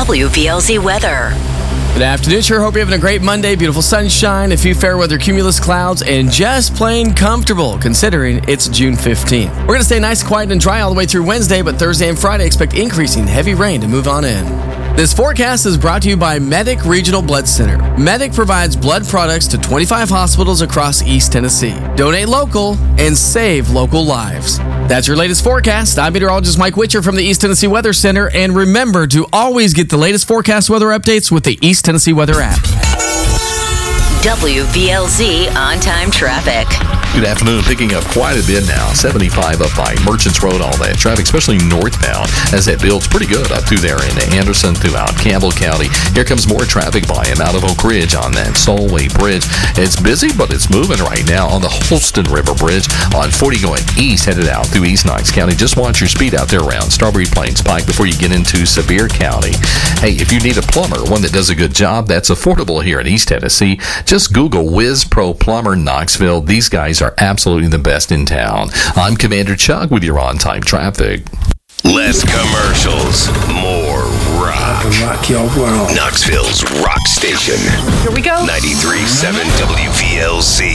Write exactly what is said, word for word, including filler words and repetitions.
W V L Z weather. Good afternoon. Sure hope you're having a great Monday. Beautiful sunshine, a few fair weather cumulus clouds, and just plain comfortable considering it's June fifteenth. We're going to stay nice, quiet, and dry all the way through Wednesday, but Thursday and Friday expect increasing heavy rain to move on in. This forecast is brought to you by Medic Regional Blood Center. Medic provides blood products to twenty-five hospitals across East Tennessee. Donate local and save local lives. That's your latest forecast. I'm meteorologist Mike Witcher from the East Tennessee Weather Center. And remember to always get the latest forecast weather updates with the East Tennessee Weather app. W V L Z on-time traffic. Good afternoon. Picking up quite a bit now. seventy-five up by Merchants Road, all that traffic, especially northbound, as that builds pretty good up through there into Anderson, throughout Campbell County. Here comes more traffic by him out of Oak Ridge on that Solway Bridge. It's busy, but it's moving right now on the Holston River Bridge on forty going east, headed out through East Knox County. Just watch your speed out there around Strawberry Plains Pike before you get into Sevier County. Hey, if you need a plumber, one that does a good job, that's affordable here in East Tennessee. Just Google Wiz Pro Plumber Knoxville. These guys are absolutely the best in town. I'm Commander Chuck with your on-time traffic. Less commercials, more rock. Rock your world. Knoxville's rock station. Here we go. ninety-three point seven W V L Z.